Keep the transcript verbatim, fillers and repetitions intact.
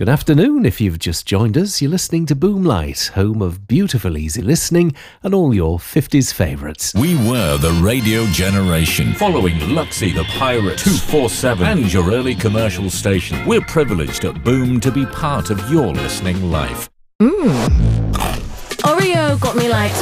Good afternoon. If you've just joined us, you're listening to Boomlight, home of beautiful easy listening and all your fifties favourites. We were the radio generation, following Luxy the Pirate, two forty-seven and your early commercial station. We're privileged at Boom to be part of your listening life. Mmm. Oreo got me like